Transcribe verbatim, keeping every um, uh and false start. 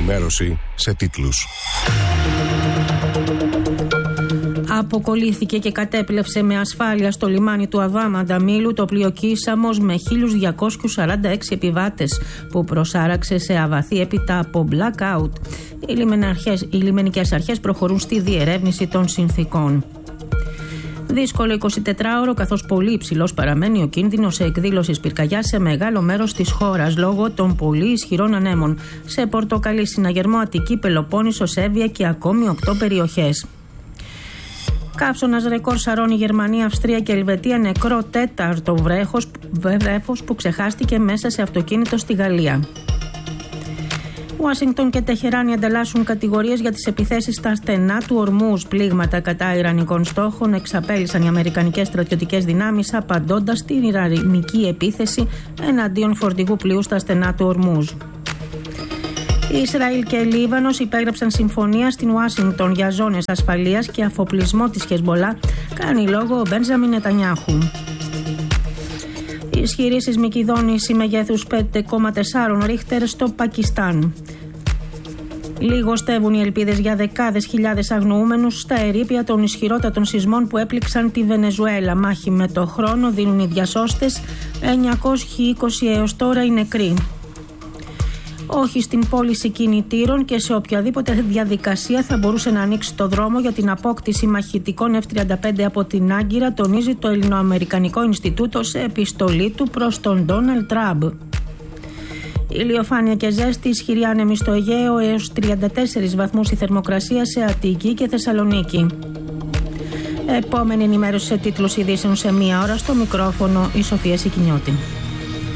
ενημέρωση σε τίτλους. Αποκολλήθηκε και κατέπλευσε με ασφάλεια στο λιμάνι του Αβά Μανταμίλου το πλοίο Κίσαμος με χίλιους διακόσιους σαράντα έξι επιβάτες που προσάραξε σε αβαθή έπειτα από blackout. Οι, οι λιμενικές αρχές προχωρούν στη διερεύνηση των συνθήκων. Δύσκολο εικοσιτετράωρο, καθώς πολύ υψηλός παραμένει ο κίνδυνος σε εκδήλωση πυρκαγιάς σε μεγάλο μέρος της χώρας λόγω των πολύ ισχυρών ανέμων. Σε πορτοκαλί συναγερμό Αττική, Πελοπόννησο, Σέβια και ακόμη οκτώ περιοχές. Καύσωνας ρεκόρ σαρώνει Γερμανία, Αυστρία και Ελβετία, νεκρό τέταρτο βρέφος, βρέφος που ξεχάστηκε μέσα σε αυτοκίνητο στη Γαλλία. Ουάσιγκτον και Τεχεράνη ανταλλάσσουν κατηγορίες για τις επιθέσεις στα στενά του Ορμούζ. Πλήγματα κατά ιρανικών στόχων εξαπέλυσαν οι αμερικανικές στρατιωτικές δυνάμεις απαντώντας στην ιρανική επίθεση εναντίον φορτηγού πλοίου στα στενά του Ορμούζ. Ισραήλ και Λίβανος υπέγραψαν συμφωνία στην Ουάσιγκτον για ζώνες ασφαλείας και αφοπλισμό της Χεσμολά, κάνει λόγο ο Μπέντζαμιν Νετανιάχου. Ισχυρή σεισμική δόνηση μεγέθους πέντε κόμμα τέσσερα ρίχτερ στο Πακιστάν. Λιγοστεύουν οι ελπίδες για δεκάδες χιλιάδες αγνοούμενους στα ερείπια των ισχυρότατων σεισμών που έπληξαν τη Βενεζουέλα. Μάχη με το χρόνο δίνουν οι διασώστες, εννιακόσιοι είκοσι έως τώρα οι νεκροί. Όχι στην πώληση κινητήρων και σε οποιαδήποτε διαδικασία θα μπορούσε να ανοίξει το δρόμο για την απόκτηση μαχητικών εφ τριάντα πέντε από την Άγκυρα, τονίζει το Ελληνοαμερικανικό Ινστιτούτο σε επιστολή του προς τον Ντόναλντ Τραμπ. Ηλιοφάνεια και ζέστη, ισχυρή άνεμη στο Αιγαίο, έως τριάντα τέσσερις βαθμούς η θερμοκρασία σε Αττική και Θεσσαλονίκη. Επόμενη ενημέρωση σε τίτλους ειδήσεων σε μία ώρα, στο μικρόφωνο η Σοφία Σικινιώτη.